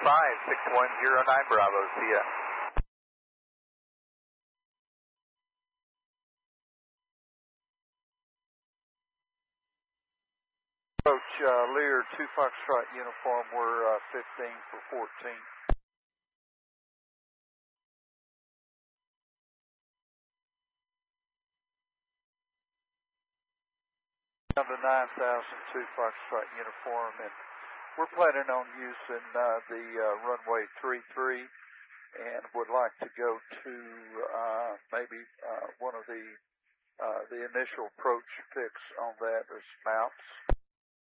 6109 Bravo, see ya. Approach Lear 2 Foxtrot uniform, we're 15 for 14. Down to 9002 Foxtrot uniform, and we're planning on using the runway 33 and would like to go to maybe one of the initial approach fix on that is mounts.